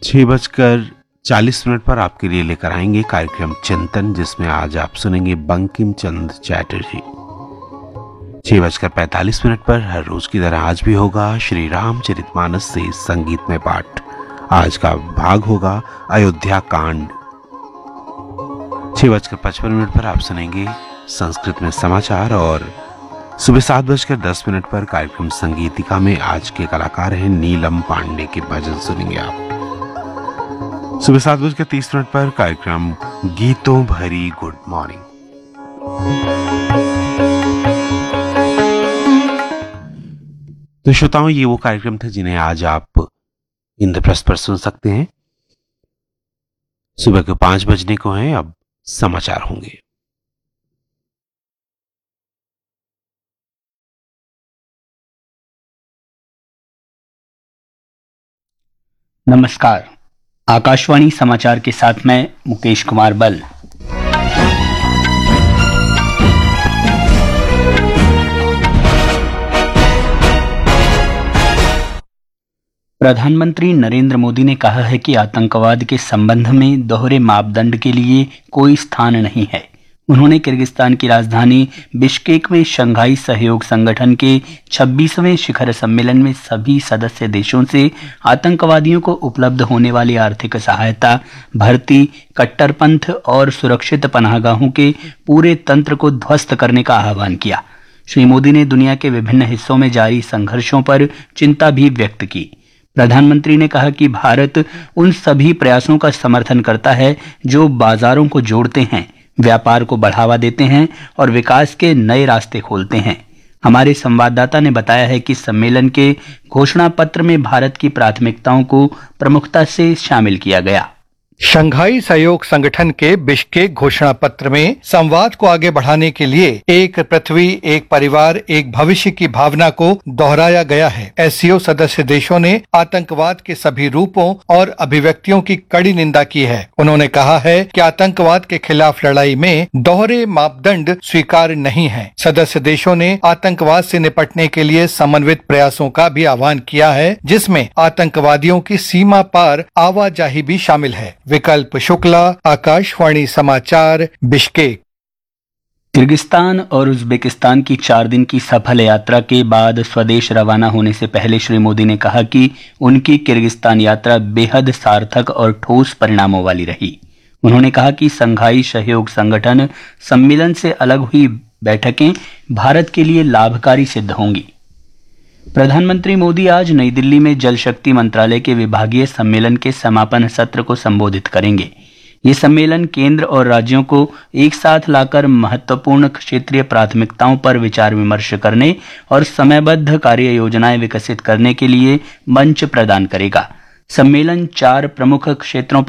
6:40 पर आपके लिए लेकर आएंगे कार्यक्रम चिंतन, जिसमें आज आप सुनेंगे बंकिम चंद्र चैटर्जी। 6:45 पर हर रोज की तरह आज भी होगा श्री रामचरितमानस से संगीतमय पाठ। आज का भाग होगा अयोध्या कांड। 6:55 पर आप सुनेंगे संस्कृत में समाचार और सुबह 7:10 पर कार्यक्रम संगीतिका में आज के कलाकार हैं नीलम पांडे के भजन सुनेंगे आप। सुबह 7:30 पर कार्यक्रम गीतों भरी गुड मॉर्निंग। तो श्रोताओं, ये वो कार्यक्रम थे जिन्हें आज आप इंद्रप्रस्थ पर सुन सकते हैं। सुबह के 5 बजने को हैं, अब समाचार होंगे। नमस्कार, आकाशवाणी समाचार के साथ मैं मुकेश कुमार बल। प्रधानमंत्री नरेंद्र मोदी ने कहा है कि आतंकवाद के संबंध में दोहरे मापदंड के लिए कोई स्थान नहीं है। उन्होंने किर्गिस्तान की राजधानी बिश्केक में शंघाई सहयोग संगठन के 26वें शिखर सम्मेलन में सभी सदस्य देशों से आतंकवादियों को उपलब्ध होने वाली आर्थिक सहायता, भर्ती, कट्टरपंथ और सुरक्षित पनाहगाहों के पूरे तंत्र को ध्वस्त करने का आह्वान किया। श्री मोदी ने दुनिया के विभिन्न हिस्सों में जारी संघर्षों पर चिंता भी व्यक्त की। प्रधानमंत्री ने कहा कि भारत उन सभी प्रयासों का समर्थन करता है जो बाजारों को जोड़ते हैं, व्यापार को बढ़ावा देते हैं और विकास के नए रास्ते खोलते हैं। हमारे संवाददाता ने बताया है कि सम्मेलन के घोषणा पत्र में भारत की प्राथमिकताओं को प्रमुखता से शामिल किया गया। शंघाई सहयोग संगठन के बिश्केक घोषणा पत्र में संवाद को आगे बढ़ाने के लिए एक पृथ्वी, एक परिवार, एक भविष्य की भावना को दोहराया गया है। एससीओ सदस्य देशों ने आतंकवाद के सभी रूपों और अभिव्यक्तियों की कड़ी निंदा की है। उन्होंने कहा है कि आतंकवाद के खिलाफ लड़ाई में दोहरे मापदंड स्वीकार्य नहीं है। सदस्य देशों ने आतंकवाद से निपटने के लिए समन्वित प्रयासों का भी आह्वान किया है, जिसमें आतंकवादियों की सीमा पार आवाजाही भी शामिल है। विकल्प शुक्ला, आकाशवाणी समाचार, बिश्केक। किर्गिस्तान और उज्बेकिस्तान की 4 दिन की सफल यात्रा के बाद स्वदेश रवाना होने से पहले श्री मोदी ने कहा कि उनकी किर्गिस्तान यात्रा बेहद सार्थक और ठोस परिणामों वाली रही। उन्होंने कहा कि शंघाई सहयोग संगठन सम्मेलन से अलग हुई बैठकें भारत के लिए लाभकारी सिद्ध होंगी। प्रधानमंत्री मोदी आज नई दिल्ली में जल शक्ति मंत्रालय के विभागीय सम्मेलन के समापन सत्र को संबोधित करेंगे। ये सम्मेलन केंद्र और राज्यों को एक साथ लाकर महत्वपूर्ण क्षेत्रीय प्राथमिकताओं पर विचार विमर्श करने और समयबद्ध कार्य योजनाएं विकसित करने के लिए मंच प्रदान करेगा। सम्मेलन 4 प्रमुख क्षेत्रों